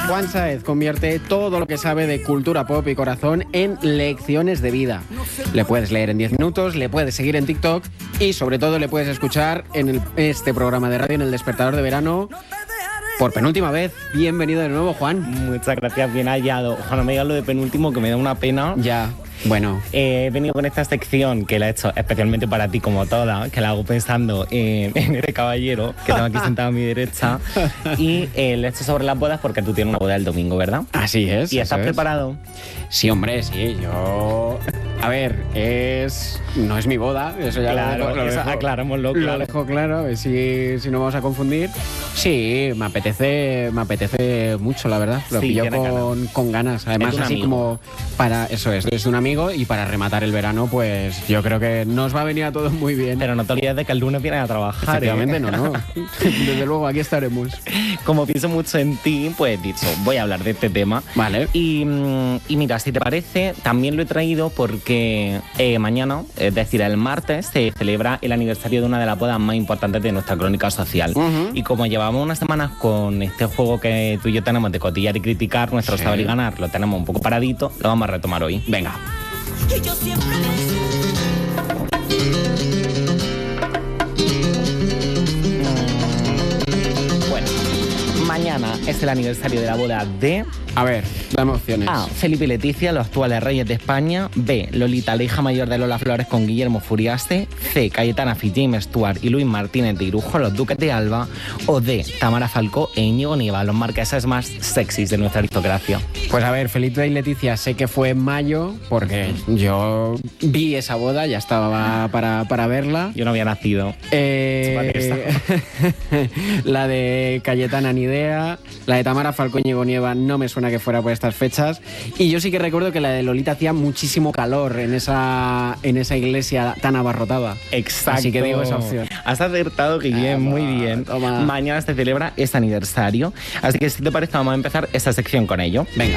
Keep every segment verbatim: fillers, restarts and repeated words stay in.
Juan Sáez convierte todo lo que sabe de cultura pop y corazón en lecciones de vida. Le puedes leer en diez minutos, le puedes seguir en TikTok y sobre todo le puedes escuchar en el, este programa de radio en El Despertador de Verano por penúltima vez. Bienvenido de nuevo, Juan. Muchas gracias, bien hallado. Ojalá no me digas lo de penúltimo, que me da una pena. Ya. Bueno, eh, he venido con esta sección que la he hecho especialmente para ti, como toda, que la hago pensando en, en este caballero que tengo aquí sentado a mi derecha. Y eh, le he hecho sobre las bodas porque tú tienes una boda el domingo, ¿verdad? Así es. ¿Y estás preparado? Sí, hombre, sí. Yo... A ver, es... No es mi boda, eso ya claro, lo dejo, lo eso dejo, aclarémoslo, claro. Lo dejo claro, a ver si, si no vamos a confundir. Sí, me apetece, me apetece mucho, la verdad. Lo sí, pillo con, con ganas. Además, así amigo. como para... Eso es, es un amigo y para rematar el verano, pues yo creo que nos va a venir a todos muy bien. Pero no te olvides de que el lunes vienes a trabajar. Efectivamente, ¿eh? no, no. Desde luego, aquí estaremos. Como pienso mucho en ti, pues dicho, voy a hablar de este tema. Vale. Y, y mira, si te parece, también lo he traído porque eh, mañana, es decir, el martes, se celebra el aniversario de una de las bodas más importantes de nuestra crónica social. Uh-huh. Y como llevamos unas semanas con este juego que tú y yo tenemos de cotillar y criticar, nuestro sí. saber y ganar, lo tenemos un poco paradito, lo vamos a retomar hoy. Venga. Y yo siempre Bueno, mañana es el aniversario de la boda de... A ver, dame opciones. A. Felipe y Leticia, los actuales reyes de España. B. Lolita, la hija mayor de Lola Flores con Guillermo Furiaste. C. Cayetana Fi, James Stewart y Luis Martínez de Irujo, los duques de Alba. O D. Tamara Falcó e Íñigo Nieva, los marqueses más sexys de nuestra aristocracia. Pues a ver, Felipe y Leticia sé que fue en mayo, porque yo vi esa boda, ya estaba para, para verla. Yo no había nacido. Eh, la de Cayetana ni idea. La de Tamara Falcó y Íñigo Nieva no me suena que fuera por estas fechas. Y yo sí que recuerdo que la de Lolita hacía muchísimo calor en esa, en esa iglesia tan abarrotada. Exacto. Así que digo esa opción. Has acertado, que bien, Toma, muy bien. Toma. Mañana se celebra ese aniversario. Así que si te parece, vamos a empezar esta sección con ello. Venga.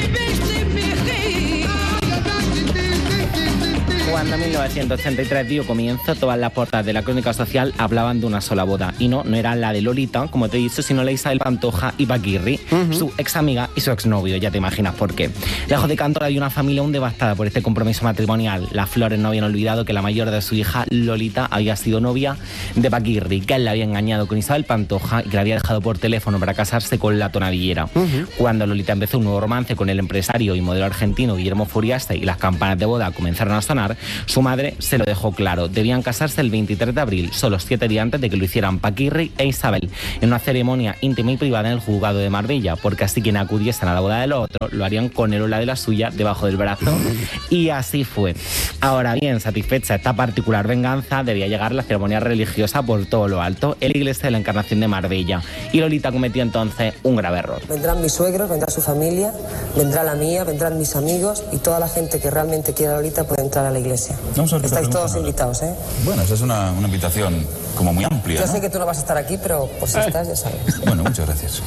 Cuando en mil novecientos ochenta y tres dio comienzo, todas las portadas de la crónica social hablaban de una sola boda. Y no, no era la de Lolita, como te he dicho, sino la de Isabel Pantoja y Paquirri, uh-huh. su ex amiga y su exnovio, ya te imaginas por qué. Lejos de Cantor había una familia aún devastada por este compromiso matrimonial. Las Flores no habían olvidado que la mayor de su hija, Lolita, había sido novia de Paquirri, que él la había engañado con Isabel Pantoja y que la había dejado por teléfono para casarse con la tonadillera. Uh-huh. Cuando Lolita empezó un nuevo romance con el empresario y modelo argentino Guillermo Furiaste y las campanas de boda comenzaron a sonar, su madre se lo dejó claro. Debían casarse el veintitrés de abril, solo siete días antes de que lo hicieran Paquirri e Isabel, en una ceremonia íntima y privada en el juzgado de Marbella, porque así quienes acudiesen a la boda del otro lo harían con el ola de la suya debajo del brazo. Y así fue. Ahora bien, satisfecha esta particular venganza, debía llegar la ceremonia religiosa por todo lo alto, en la iglesia de la Encarnación de Marbella. Y Lolita cometió entonces un grave error. Vendrán mis suegros, vendrá su familia, vendrá la mía, vendrán mis amigos y toda la gente que realmente quiera a Lolita puede entrar a la iglesia. Vamos a ver. Estáis todos nada. invitados, ¿eh? Bueno, esa es una, una invitación como muy amplia, Yo ¿no? sé que tú no vas a estar aquí, pero por si estás, ya sabes. Bueno, muchas gracias.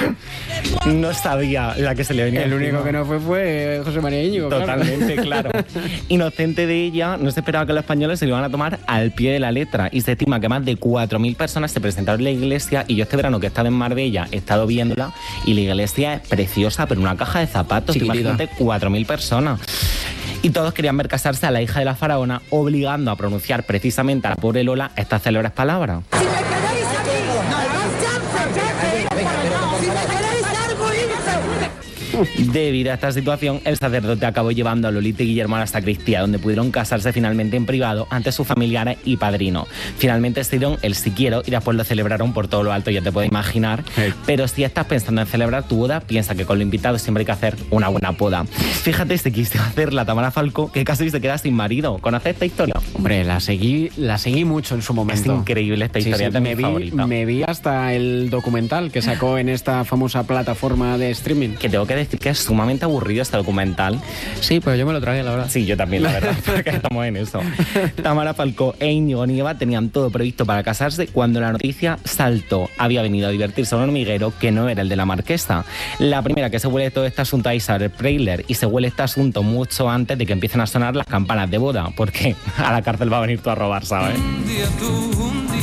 No sabía la que se le venía. El encima. único que no fue fue José María Íñigo. Totalmente, claro. claro. Inocente de ella, no se esperaba que los españoles se lo iban a tomar al pie de la letra. Y se estima que más de cuatro mil personas se presentaron en la iglesia. Y yo este verano que he estado en Marbella he estado viéndola. Y la iglesia es preciosa, pero una caja de zapatos. Imagínate, cuatro mil personas. Y todos querían ver casarse a la hija de la faraona, obligando a pronunciar precisamente a la pobre Lola estas célebres palabras. Si me queréis aquí, no si me queréis Debido a esta situación, el sacerdote acabó llevando a Lolita y Guillermo a la sacristía, donde pudieron casarse finalmente en privado ante sus familiares y padrinos. Finalmente se dieron el si quiero y después lo celebraron por todo lo alto, ya te puedes imaginar. Hey. Pero si estás pensando en celebrar tu boda, piensa que con los invitados siempre hay que hacer una buena boda. Fíjate, si quise hacer la Tamara Falcó, que casi se queda sin marido. ¿Conoces esta historia? Hombre, la seguí, la seguí mucho en su momento. Es increíble esta historia, sí, sí, de me mi vi, favorita. Me vi hasta el documental que sacó en esta famosa plataforma de streaming. Que tengo que decir que es sumamente aburrido este documental. Sí, pero yo me lo tragué, la verdad. Sí, yo también, la verdad, porque estamos en eso. Tamara Falcó e Íñigo Nieva tenían todo previsto para casarse cuando la noticia saltó. Había venido a divertirse a un hormiguero que no era el de la marquesa. La primera que se huele todo este asunto es Isabel Preisler, y se huele este asunto mucho antes de que empiecen a sonar las campanas de boda, porque a la cárcel va a venir tú a robar, ¿sabes? Un día tú, un día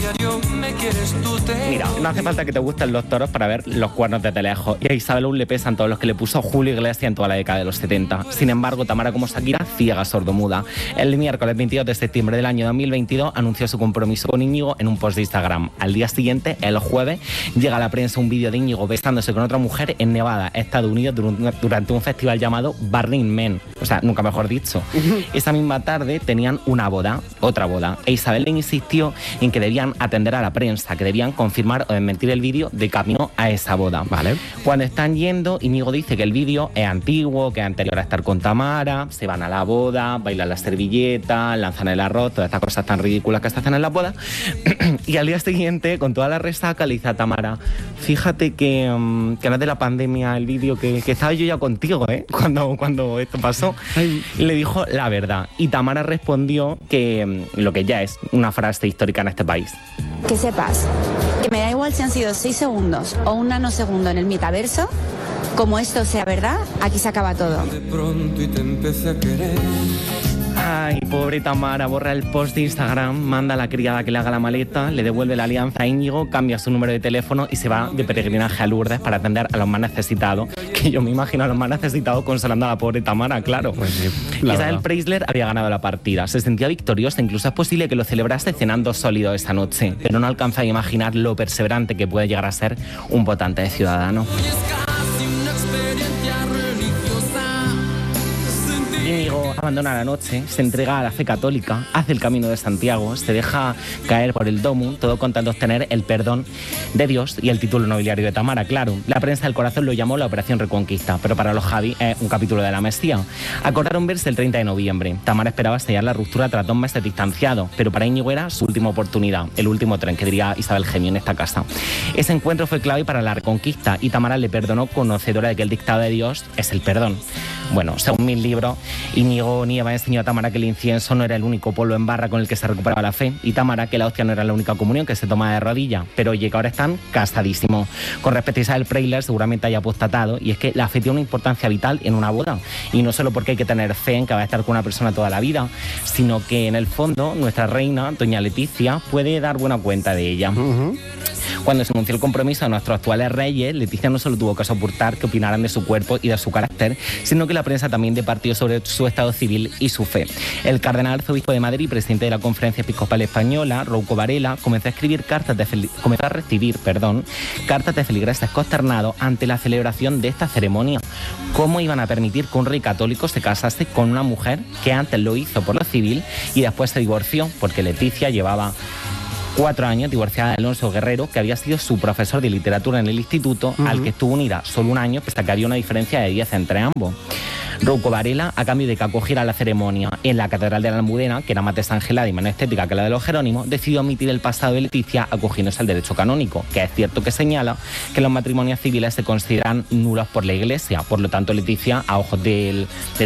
Mira, no hace falta que te gusten los toros para ver los cuernos desde lejos. Y a Isabel aún le pesan todos los que le puso Julio Iglesias en toda la década de los setenta. Sin embargo, Tamara, como Shakira, ciega, sordomuda. El miércoles veintidós de septiembre del año dos mil veintidós anunció su compromiso con Íñigo en un post de Instagram. Al día siguiente, el jueves, llega a la prensa un vídeo de Íñigo besándose con otra mujer en Nevada, Estados Unidos, durante un festival llamado Burning Man. O sea, nunca mejor dicho. Esa misma tarde tenían una boda, otra boda. E Isabel le insistió en que debían atender a la prensa, que debían confirmar o desmentir el vídeo de camino a esa boda. Vale. Cuando están yendo, Íñigo dice que el vídeo es antiguo, que es anterior a estar con Tamara, se van a la boda, bailan la servilleta, lanzan el arroz, todas estas cosas tan ridículas que se hacen en la boda. Y al día siguiente, con toda la resaca, le dice a Tamara, fíjate que, um, que no es de la pandemia el vídeo, que, que estaba yo ya contigo, ¿eh? Cuando, cuando esto pasó. Ay. Y le dijo la verdad. Y Tamara respondió que um, lo que ya es una frase histórica en este país. Que sepas que me da igual si han sido seis segundos o un nanosegundo en el metaverso, como esto sea verdad, aquí se acaba todo. De pronto y te empecé a querer. Ay, pobre Tamara, borra el post de Instagram, manda a la criada que le haga la maleta, le devuelve la alianza a Íñigo, cambia su número de teléfono y se va de peregrinaje a Lourdes para atender a los más necesitados. Que yo me imagino a los más necesitados consolando a la pobre Tamara, claro. Pues sí, Isabel Preisler había ganado la partida, se sentía victoriosa, incluso es posible que lo celebrase cenando sólido esa noche, pero no alcanza a imaginar lo perseverante que puede llegar a ser un votante de Ciudadanos. Íñigo abandona la noche, se entrega a la fe católica, hace el camino de Santiago, se deja caer por el domo, todo contando obtener el perdón de Dios y el título nobiliario de Tamara, claro. La prensa del corazón lo llamó la Operación Reconquista, pero para los Javi es un capítulo de la Mesía. Acordaron verse el treinta de noviembre. Tamara esperaba sellar la ruptura tras dos meses distanciados, pero para Íñigo era su última oportunidad, el último tren, que diría Isabel Gemio en esta casa. Ese encuentro fue clave para la Reconquista y Tamara le perdonó, conocedora de que el dictado de Dios es el perdón. Bueno, según mis libros, Íñigo Nieva enseñó a Tamara que el incienso no era el único polvo en barra con el que se recuperaba la fe, y Tamara que la hostia no era la única comunión que se tomaba de rodillas, pero oye, que ahora están casadísimos. Con respecto a Isabel Preisler, seguramente haya apostatado, y es que la fe tiene una importancia vital en una boda, y no solo porque hay que tener fe en que va a estar con una persona toda la vida, sino que en el fondo nuestra reina, doña Leticia, puede dar buena cuenta de ella. Uh-huh. Cuando se anunció el compromiso de nuestros actuales reyes, Leticia no solo tuvo que soportar que opinaran de su cuerpo y de su carácter, sino que la prensa también departió sobre su estado civil y su fe. El cardenal arzobispo de Madrid, presidente de la Conferencia Episcopal Española, Rouco Varela, comenzó a escribir cartas de fel- comenzó a recibir, perdón, cartas de feligreses consternados ante la celebración de esta ceremonia. ¿Cómo iban a permitir que un rey católico se casase con una mujer que antes lo hizo por lo civil y después se divorció? Porque Leticia llevaba cuatro años divorciada de Alonso Guerrero, que había sido su profesor de literatura en el instituto, uh-huh. al que estuvo unida solo un año, pese a que había una diferencia de diez entre ambos. Rouco Varela, a cambio de que acogiera la ceremonia en la Catedral de la Almudena, que era más desangelada y menos estética que la de los Jerónimos, decidió omitir el pasado de Leticia acogiéndose al derecho canónico, que es cierto que señala que los matrimonios civiles se consideran nulos por la Iglesia. Por lo tanto, Leticia, a ojos del, del